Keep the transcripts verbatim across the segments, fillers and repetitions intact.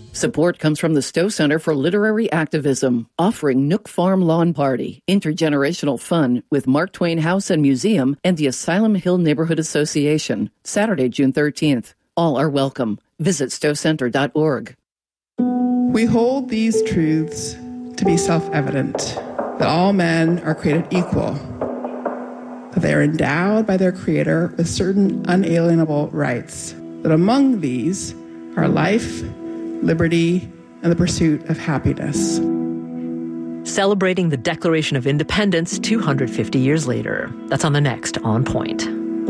Support comes from the Stowe Center for Literary Activism, offering Nook Farm Lawn Party, intergenerational fun with Mark Twain House and Museum and the Asylum Hill Neighborhood Association, Saturday, June thirteenth. All are welcome. Visit stowe center dot org. We hold these truths to be self-evident, that all men are created equal, that they are endowed by their Creator with certain unalienable rights, that among these are life, liberty, and the pursuit of happiness. Celebrating the Declaration of Independence two hundred fifty years later. That's on the next On Point.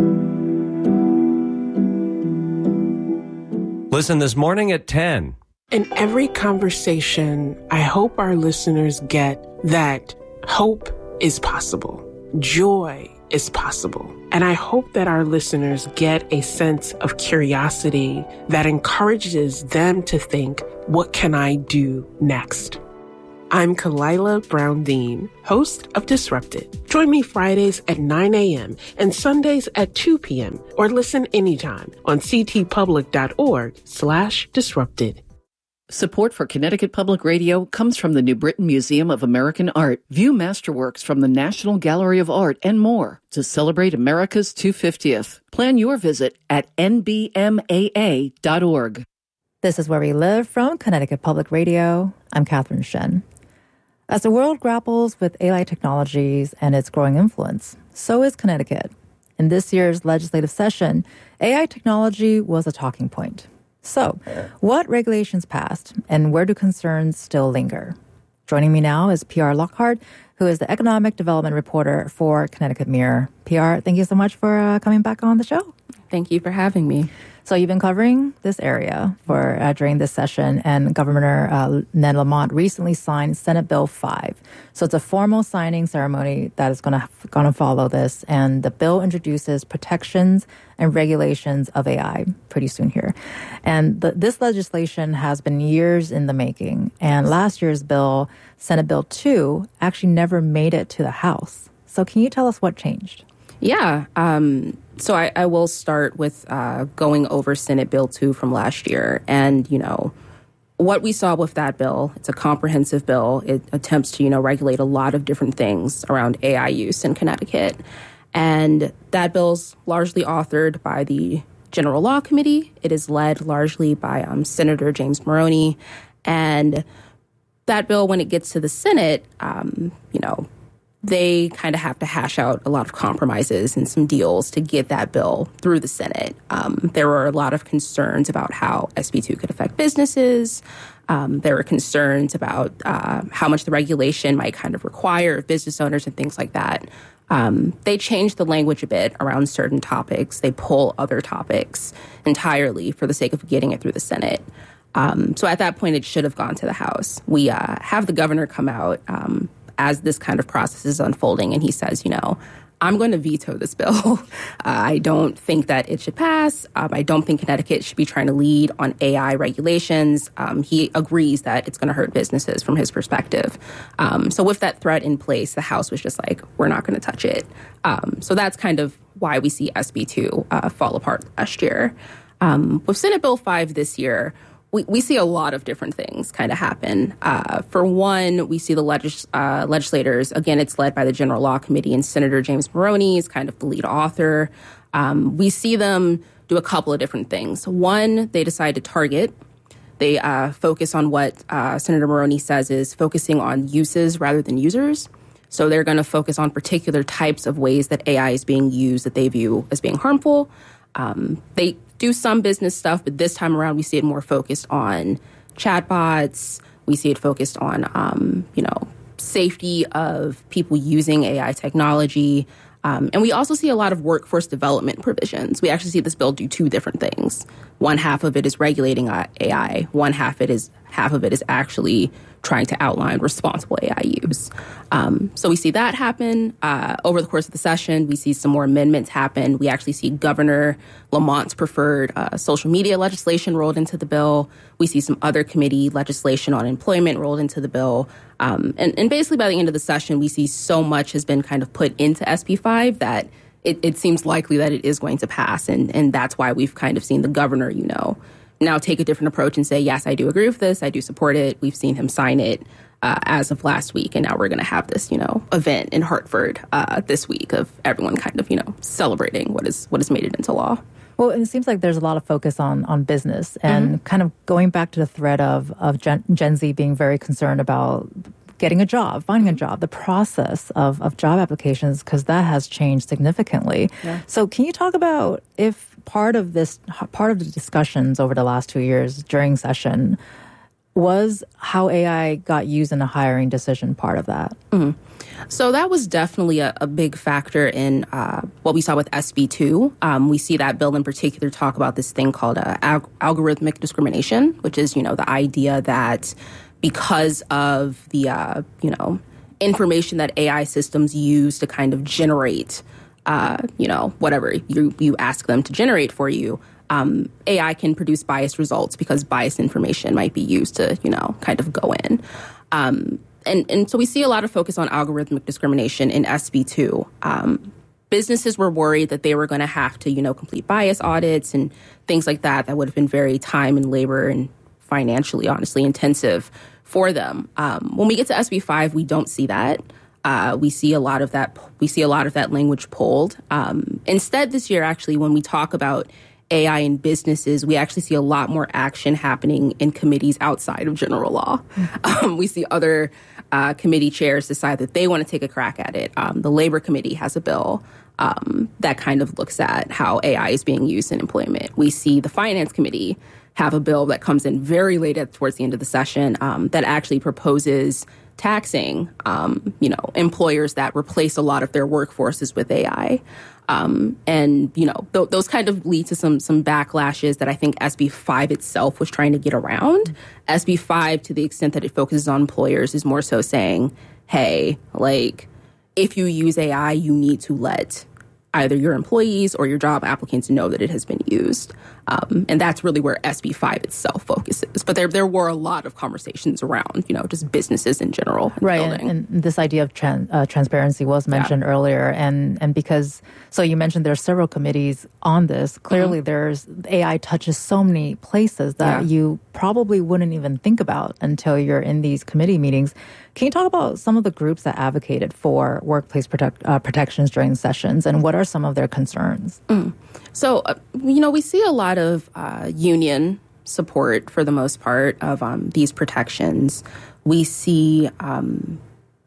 Listen this morning at ten. In every conversation, I hope our listeners get that hope is possible. Joy is possible. And I hope that our listeners get a sense of curiosity that encourages them to think, what can I do next? I'm Kalila Brown-Dean, host of Disrupted. Join me Fridays at nine a.m. and Sundays at two p.m. or listen anytime on ctpublic.org slash disrupted. Support for Connecticut Public Radio comes from the New Britain Museum of American Art. View masterworks from the National Gallery of Art and more to celebrate America's two hundred fiftieth. Plan your visit at n b m a a dot org. This is Where We Live from Connecticut Public Radio. I'm Catherine Shen. As the world grapples with A I technologies and its growing influence, so is Connecticut. In this year's legislative session, A I technology was a talking point. So, what regulations passed, and where do concerns still linger? Joining me now is P R Lockhart, who is the economic development reporter for Connecticut Mirror. P R, thank you so much for uh, coming back on the show. Thank you for having me. So you've been covering this area for uh, during this session, and Governor uh, Ned Lamont recently signed Senate Bill five. So it's a formal signing ceremony that is going to going to follow this, and the bill introduces protections and regulations of A I pretty soon here. And the, this legislation has been years in the making, and last year's bill, Senate Bill two, actually never made it to the House. So can you tell us what changed? Yeah. Um, so I, I will start with uh, going over Senate Bill two from last year. And, you know, what we saw with that bill, it's a comprehensive bill. It attempts to, you know, regulate a lot of different things around A I use in Connecticut. And that bill's largely authored by the General Law Committee. It is led largely by um, Senator James Moroney. And that bill, when it gets to the Senate, um, you know, they kind of have to hash out a lot of compromises and some deals to get that bill through the Senate. Um, there were a lot of concerns about how S B two could affect businesses. Um, there were concerns about uh, how much the regulation might kind of require of business owners and things like that. Um, they changed the language a bit around certain topics. They pull other topics entirely for the sake of getting it through the Senate. Um, so at that point, it should have gone to the House. We uh, have the governor come out um, as this kind of process is unfolding, and he says, you know, I'm going to veto this bill. uh, I don't think that it should pass. Um, I don't think Connecticut should be trying to lead on A I regulations. Um, he agrees that it's going to hurt businesses from his perspective. Um, so with that threat in place, the House was just like, we're not going to touch it. Um, so that's kind of why we see S B two uh, fall apart last year. Um, with Senate Bill five this year, We, we see a lot of different things kind of happen. Uh, for one, we see the legis- uh, legislators, again, it's led by the General Law Committee, and Senator James Moroney is kind of the lead author. Um, we see them do a couple of different things. One, they decide to target. They uh, focus on what uh, Senator Moroney says is focusing on uses rather than users. So they're going to focus on particular types of ways that A I is being used that they view as being harmful. Um, they do some business stuff, but this time around we see it more focused on chatbots. We see it focused on, um, you know, safety of people using A I technology. Um, and we also see a lot of workforce development provisions. We actually see this bill do two different things. One half of it is regulating A I. One half it is half of it is actually trying to outline responsible A I use. Um, so we see that happen. Uh, over the course of the session, we see some more amendments happen. We actually see Governor Lamont's preferred uh, social media legislation rolled into the bill. We see some other committee legislation on employment rolled into the bill. Um, and, and basically by the end of the session, we see so much has been kind of put into S B five that it, it seems likely that it is going to pass. And, and that's why we've kind of seen the governor, you know, now take a different approach and say, yes, I do agree with this. I do support it. We've seen him sign it uh, as of last week. And now we're going to have this, you know, event in Hartford uh, this week of everyone kind of, you know, celebrating what is what has made it into law. Well, it seems like there's a lot of focus on on business and mm-hmm. kind of going back to the thread of, of Gen, Gen Z being very concerned about getting a job, finding a job, the process of, of job applications, because that has changed significantly. Yeah. So can you talk about if part of this, part of the discussions over the last two years during session was how A I got used in a hiring decision part of that? Mm-hmm. So that was definitely a, a big factor in uh, what we saw with S B two. Um, we see that bill in particular talk about this thing called uh, al- algorithmic discrimination, which is, you know, the idea that because of the, uh, you know, information that A I systems use to kind of generate, uh, you know, whatever you, you ask them to generate for you, um, A I can produce biased results because biased information might be used to, you know, kind of go in. Um, and, and so we see a lot of focus on algorithmic discrimination in S B two. Um, businesses were worried that they were going to have to, you know, complete bias audits and things like that. That would have been very time and labor and financially, honestly, intensive for them. Um, when we get to S B five, we don't see that. Uh, we see a lot of that. We see a lot of that language pulled. Um, instead, this year, actually, when we talk about A I in businesses, we actually see a lot more action happening in committees outside of general law. Mm-hmm. Um, we see other uh, committee chairs decide that they want to take a crack at it. Um, the Labor Committee has a bill um, that kind of looks at how A I is being used in employment. We see the Finance Committee have a bill that comes in very late at towards the end of the session um, that actually proposes taxing, um, you know, employers that replace a lot of their workforces with A I. Um, and, you know, th- those kind of lead to some some backlashes that I think S B five itself was trying to get around. Mm-hmm. S B five, to the extent that it focuses on employers, is more so saying, hey, like, if you use A I, you need to let either your employees or your job applicants know that it has been used. Um, and that's really where S B five itself focuses. But there there were a lot of conversations around, you know, just businesses in general. Right. And, and this idea of tran- uh, transparency was mentioned yeah. earlier. And, and because, so you mentioned there are several committees on this. Clearly, mm-hmm. there's A I touches so many places that yeah. you probably wouldn't even think about until you're in these committee meetings. Can you talk about some of the groups that advocated for workplace protect, uh, protections during sessions, and what are some of their concerns? Mm. So, uh, you know, we see a lot of uh, union support for the most part of um, these protections. We see um,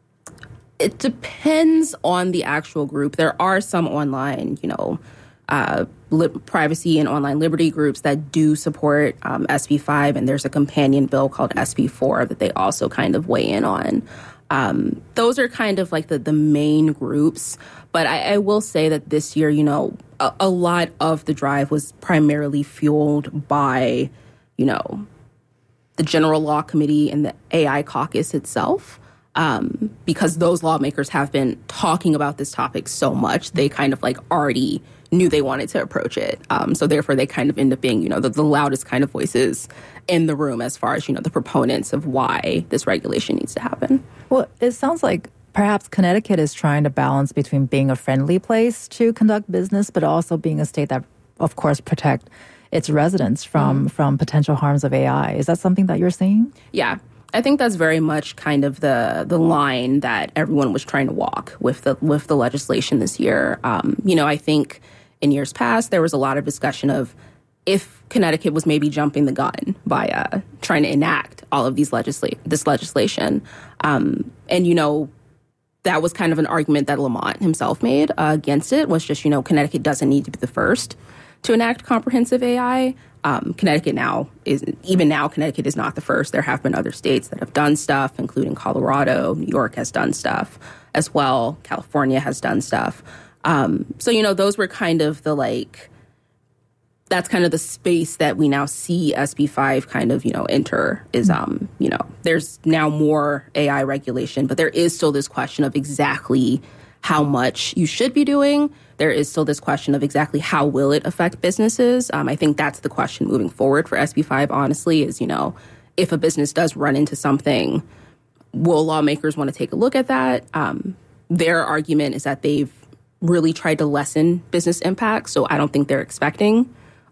it depends on the actual group. There are some online, you know, uh, li- privacy and online liberty groups that do support um, S B five, and there's a companion bill called S B four that they also kind of weigh in on. Um, those are kind of like the, the main groups. But I, I will say that this year, you know, a, a lot of the drive was primarily fueled by, you know, the General Law Committee and the A I caucus itself. Um, because those lawmakers have been talking about this topic so much, they kind of like already knew they wanted to approach it. Um, so therefore, they kind of end up being, you know, the, the loudest kind of voices in the room as far as, you know, the proponents of why this regulation needs to happen. Well, it sounds like perhaps Connecticut is trying to balance between being a friendly place to conduct business, but also being a state that, of course, protect its residents from, mm. from potential harms of A I. Is that something that you're seeing? Yeah. I think that's very much kind of the the line that everyone was trying to walk with the with the legislation this year. Um, you know, I think in years past, there was a lot of discussion of if Connecticut was maybe jumping the gun by uh, trying to enact all of these legisla- this legislation. Um, and, you know, that was kind of an argument that Lamont himself made uh, against it, was just, you know, Connecticut doesn't need to be the first to enact comprehensive A I. Um, Connecticut now is, even now, Connecticut is not the first. There have been other states that have done stuff, including Colorado. New York has done stuff as well. California has done stuff. Um, so, you know, those were kind of the, like, that's kind of the space that we now see S B five kind of, you know, enter is, um, you know, there's now more A I regulation, but there is still this question of exactly how much you should be doing. There is still this question of exactly how will it affect businesses. Um, I think that's the question moving forward for S B five, honestly, is, you know, if a business does run into something, will lawmakers want to take a look at that? Um, their argument is that they've really tried to lessen business impact, so I don't think they're expecting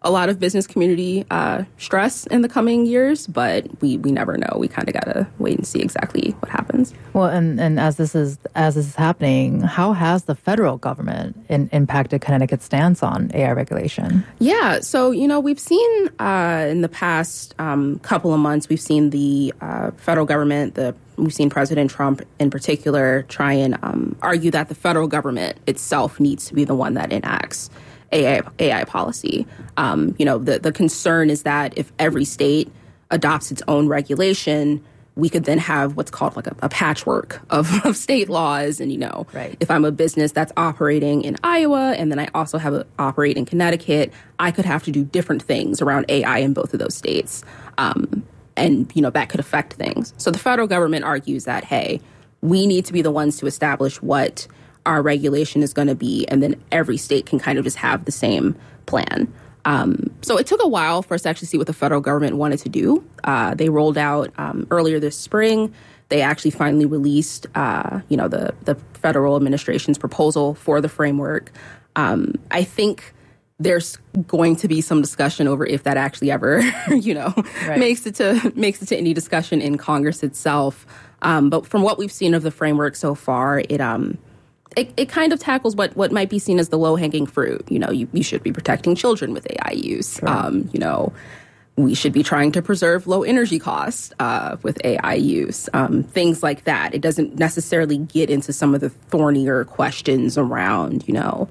a lot of business community uh, stress in the coming years, but we, we never know. We kind of got to wait and see exactly what happens. Well, and, and as this is as this is happening, how has the federal government in, impacted Connecticut's stance on A I regulation? Yeah, so, you know, we've seen uh, in the past um, couple of months, we've seen the uh, federal government, the we've seen President Trump in particular try and um, argue that the federal government itself needs to be the one that enacts A I, A I policy. Um, you know, the, the concern is that if every state adopts its own regulation, we could then have what's called like a, a patchwork of, of state laws. And, you know, right. if I'm a business that's operating in Iowa and then I also have a operate in Connecticut, I could have to do different things around A I in both of those states. Um, and, you know, that could affect things. So the federal government argues that, hey, we need to be the ones to establish what our regulation is going to be, and then every state can kind of just have the same plan. Um, so it took a while for us to actually see what the federal government wanted to do. Uh, they rolled out um, earlier this spring. They actually finally released, uh, you know, the the federal administration's proposal for the framework. Um, I think there's going to be some discussion over if that actually ever, you know, right. makes it to makes it to any discussion in Congress itself. Um, but from what we've seen of the framework so far, it um. It, it kind of tackles what, what might be seen as the low-hanging fruit. You know, you, you should be protecting children with A I use. Sure. Um, you know, we should be trying to preserve low energy costs uh, with A I use. Um, things like that. It doesn't necessarily get into some of the thornier questions around, you know,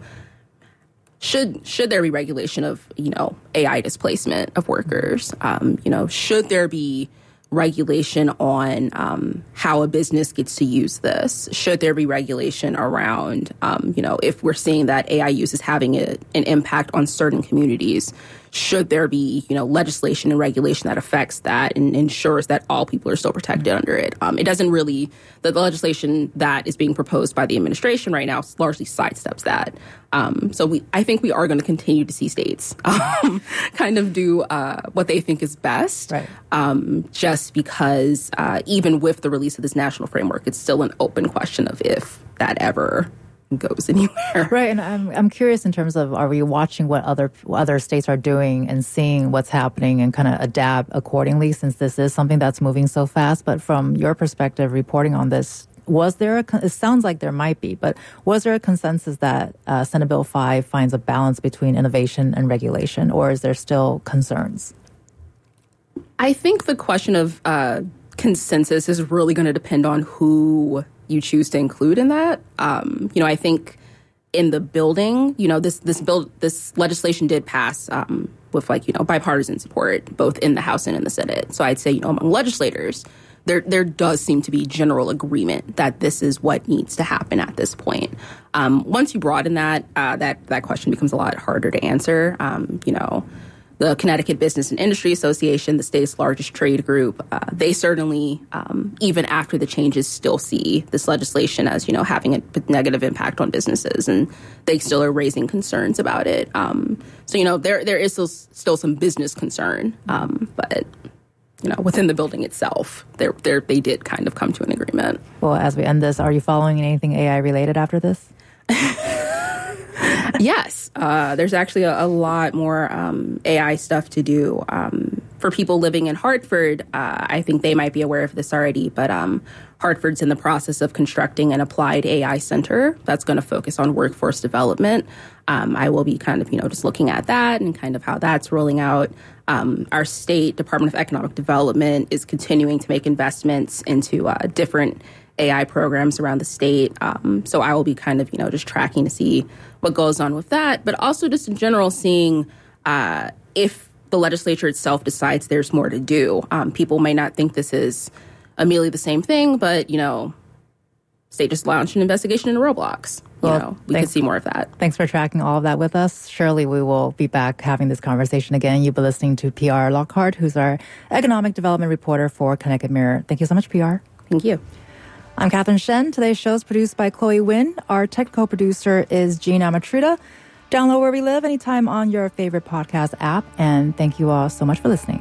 should should there be regulation of, you know, A I displacement of workers? Um, you know, should there be regulation on um, how a business gets to use this? Should there be regulation around, um, you know, if we're seeing that A I use is having a, an impact on certain communities, should there be, you know, legislation and regulation that affects that and ensures that all people are still protected under it? Um, it doesn't really, the, the legislation that is being proposed by the administration right now largely sidesteps that. Um, so we, I think we are going to continue to see states um, kind of do uh, what they think is best, right. um, just because uh, even with the release of this national framework, it's still an open question of if that ever goes anywhere. Right, and I'm I'm curious in terms of, are we watching what other what other states are doing and seeing what's happening and kind of adapt accordingly, since this is something that's moving so fast? But from your perspective, reporting on this, was there a, it sounds like there might be, but was there a consensus that uh, Senate Bill five finds a balance between innovation and regulation, or is there still concerns? I think the question of uh, consensus is really going to depend on who you choose to include in that. Um, you know, I think in the building, you know, this this bill, this legislation did pass um, with like, you know, bipartisan support, both in the House and in the Senate. So I'd say, you know, among legislators, there there does seem to be general agreement that this is what needs to happen at this point. Um, once you broaden that, uh, that that question becomes a lot harder to answer. Um, you know, the Connecticut Business and Industry Association, the state's largest trade group, uh, they certainly, um, even after the changes, still see this legislation as, you know, having a negative impact on businesses, and they still are raising concerns about it. Um, so, you know, there there is still, still some business concern, um, but, you know, within the building itself, they're, they're, they did kind of come to an agreement. Well, as we end this, are you following anything A I related after this? Yes, uh, there's actually a, a lot more um, A I stuff to do. Um, for people living in Hartford, uh, I think they might be aware of this already, but um, Hartford's in the process of constructing an applied A I center that's going to focus on workforce development. Um, I will be kind of, you know, just looking at that and kind of how that's rolling out. Um, our state Department of Economic Development is continuing to make investments into uh, different A I programs around the state. Um, so I will be kind of, you know, just tracking to see what goes on with that, but also just in general seeing uh, if the legislature itself decides there's more to do. Um, people may not think this is immediately the same thing, but, you know, state just launched an investigation into Roblox. You well, know, we thanks, could see more of that. Thanks for tracking all of that with us. Surely we will be back having this conversation again. You've been listening to P R Lockhart, who's our economic development reporter for Connecticut Mirror. Thank you so much, P R. Thank you. I'm Catherine Shen. Today's show is produced by Chloe Wynn. Our technical producer is Jean Amatruda. Download Where We Live anytime on your favorite podcast app. And thank you all so much for listening.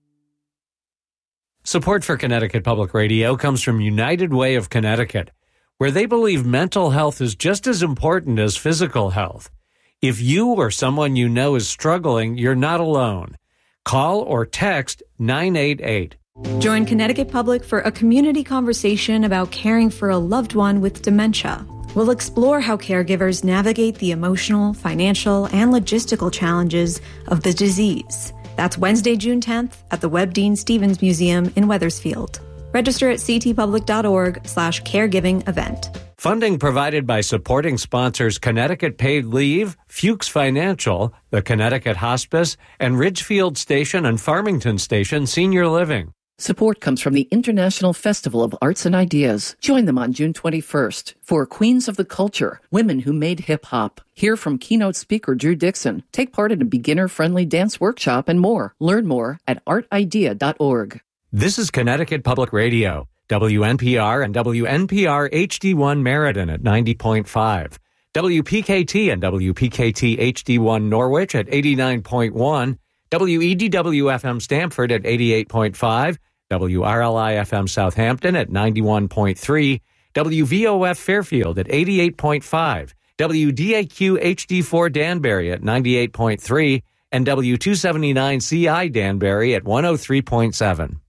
Support for Connecticut Public Radio comes from United Way of Connecticut. where they believe mental health is just as important as physical health. If you or someone you know is struggling, you're not alone. Call or text nine eight eight. Join Connecticut Public for a community conversation about caring for a loved one with dementia. We'll explore how caregivers navigate the emotional, financial, and logistical challenges of the disease. That's Wednesday, June tenth at the Webb Dean Stevens Museum in Wethersfield. Register at ctpublic.org slash caregiving event. Funding provided by supporting sponsors Connecticut Paid Leave, Fuchs Financial, the Connecticut Hospice, and Ridgefield Station and Farmington Station Senior Living. Support comes from the International Festival of Arts and Ideas. Join them on June twenty-first for Queens of the Culture, Women Who Made Hip Hop. Hear from keynote speaker Drew Dixon. Take part in a beginner-friendly dance workshop and more. Learn more at art idea dot org. This is Connecticut Public Radio, W N P R and W N P R H D one Meriden at ninety point five, W P K T and W P K T H D one Norwich at eighty-nine point one, W E D W F M Stamford at eighty-eight point five, W R L I F M Southampton at ninety-one point three, W V O F Fairfield at eighty-eight point five, W D A Q H D four Danbury at ninety-eight point three, and W two seventy-nine C I Danbury at one oh three point seven.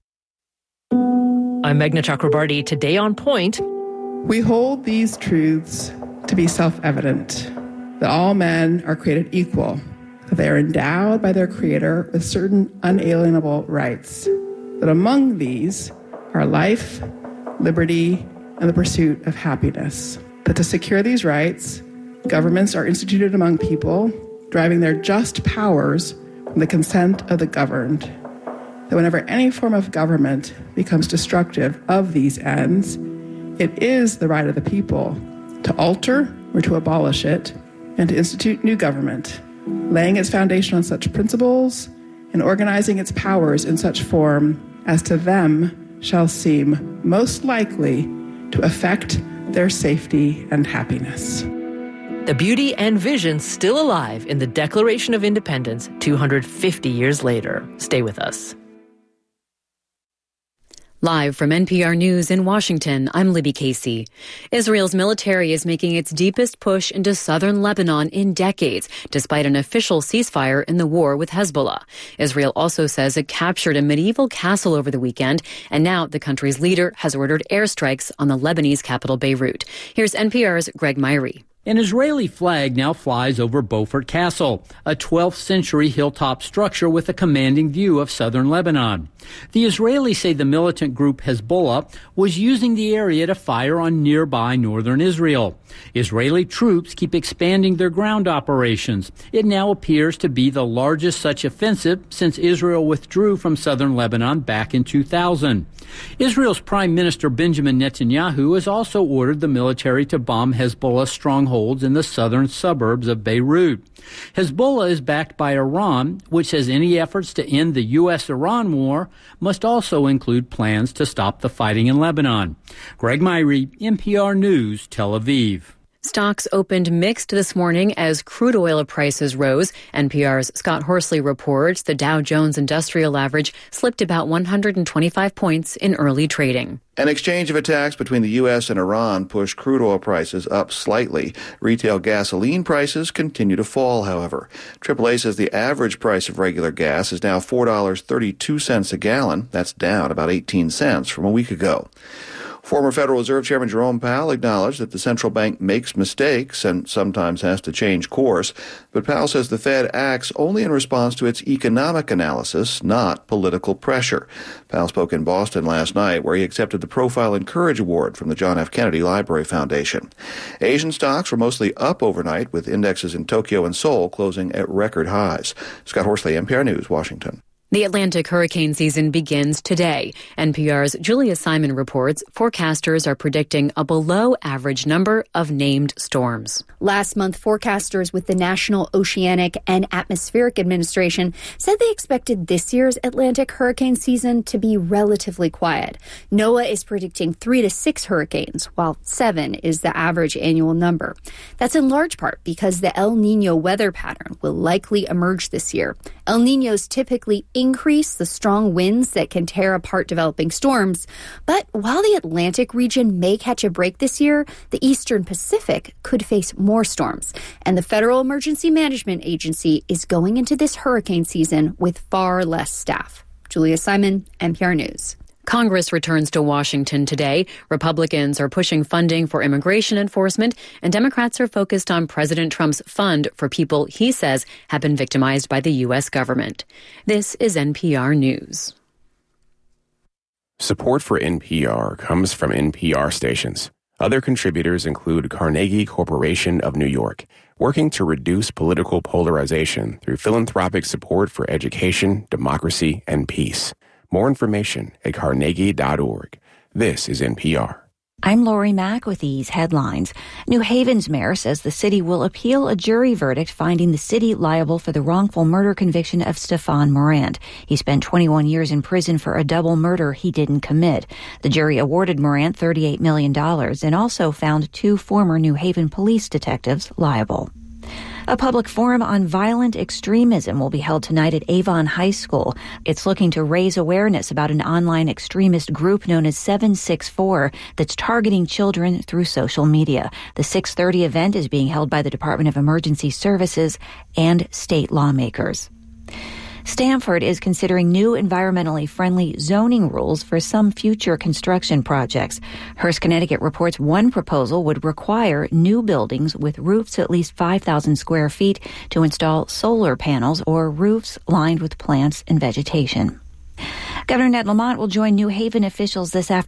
I'm Meghna Chakrabarty. Today on Point. We hold these truths to be self-evident, that all men are created equal, that they are endowed by their Creator with certain unalienable rights, that among these are life, liberty, and the pursuit of happiness, that to secure these rights, governments are instituted among people, driving their just powers from the consent of the governed, that whenever any form of government becomes destructive of these ends, it is the right of the people to alter or to abolish it and to institute new government, laying its foundation on such principles and organizing its powers in such form as to them shall seem most likely to affect their safety and happiness. The beauty and vision still alive in the Declaration of Independence two hundred fifty years later. Stay with us. Live from N P R News in Washington, I'm Libby Casey. Israel's military is making its deepest push into southern Lebanon in decades, despite an official ceasefire in the war with Hezbollah. Israel also says it captured a medieval castle over the weekend, and now the country's leader has ordered airstrikes on the Lebanese capital Beirut. Here's N P R's Greg Myrie. An Israeli flag now flies over Beaufort Castle, a twelfth century hilltop structure with a commanding view of southern Lebanon. The Israelis say the militant group Hezbollah was using the area to fire on nearby northern Israel. Israeli troops keep expanding their ground operations. It now appears to be the largest such offensive since Israel withdrew from southern Lebanon back in two thousand. Israel's Prime Minister Benjamin Netanyahu has also ordered the military to bomb Hezbollah strongholds in the southern suburbs of Beirut. Hezbollah is backed by Iran, which says any efforts to end the U S Iran war must also include plans to stop the fighting in Lebanon. Greg Myrie, N P R News, Tel Aviv. Stocks opened mixed this morning as crude oil prices rose. N P R's Scott Horsley reports the Dow Jones Industrial Average slipped about one hundred twenty-five points in early trading. An exchange of attacks between the U S and Iran pushed crude oil prices up slightly. Retail gasoline prices continue to fall, however. triple A says the average price of regular gas is now four dollars and thirty-two cents a gallon. That's down about eighteen cents from a week ago. Former Federal Reserve Chairman Jerome Powell acknowledged that the central bank makes mistakes and sometimes has to change course, but Powell says the Fed acts only in response to its economic analysis, not political pressure. Powell spoke in Boston last night, where he accepted the Profile and Courage Award from the John F. Kennedy Library Foundation. Asian stocks were mostly up overnight, with indexes in Tokyo and Seoul closing at record highs. Scott Horsley, N P R News, Washington. The Atlantic hurricane season begins today. N P R's Julia Simon reports forecasters are predicting a below-average number of named storms. Last month, forecasters with the National Oceanic and Atmospheric Administration said they expected this year's Atlantic hurricane season to be relatively quiet. NOAA is predicting three to six hurricanes, while seven is the average annual number. That's in large part because the El Niño weather pattern will likely emerge this year. El Niños typically increase the strong winds that can tear apart developing storms. But while the Atlantic region may catch a break this year, the Eastern Pacific could face more storms. And the Federal Emergency Management Agency is going into this hurricane season with far less staff. Julia Simon, N P R News. Congress returns to Washington today. Republicans are pushing funding for immigration enforcement, and Democrats are focused on President Trump's fund for people he says have been victimized by the U S government. This is N P R News. Support for N P R comes from N P R stations. Other contributors include Carnegie Corporation of New York, working to reduce political polarization through philanthropic support for education, democracy, and peace. More information at carnegie dot org. This is N P R. I'm Lori Mack with these headlines. New Haven's mayor says the city will appeal a jury verdict finding the city liable for the wrongful murder conviction of Stefan Morant. He spent twenty-one years in prison for a double murder he didn't commit. The jury awarded Morant thirty-eight million dollars and also found two former New Haven police detectives liable. A public forum on violent extremism will be held tonight at Avon High School. It's looking to raise awareness about an online extremist group known as seven six four that's targeting children through social media. The six thirty event is being held by the Department of Emergency Services and state lawmakers. Stanford is considering new environmentally friendly zoning rules for some future construction projects. Hearst, Connecticut reports one proposal would require new buildings with roofs at least five thousand square feet to install solar panels or roofs lined with plants and vegetation. Governor Ned Lamont will join New Haven officials this afternoon